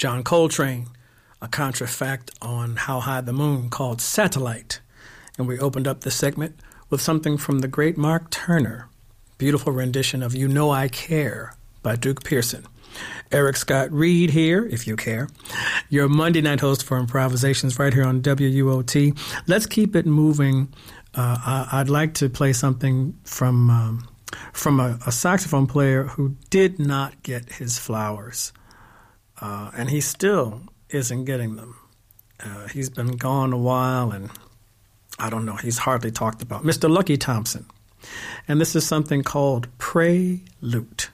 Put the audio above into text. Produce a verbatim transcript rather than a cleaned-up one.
John Coltrane, a contrafact on How High the Moon called Satellite. And we opened up the segment with something from the great Mark Turner, beautiful rendition of You Know I Care by Duke Pearson. Eric Scott Reed here, if you care. Your Monday night host for Improvisations right here on W U O T. Let's keep it moving. Uh, I, I'd like to play something from um, from a, a saxophone player who did not get his flowers. Uh, and he still isn't getting them. Uh, he's been gone a while, and I don't know, he's hardly talked about. Mister Lucky Thompson. And this is something called Prelude.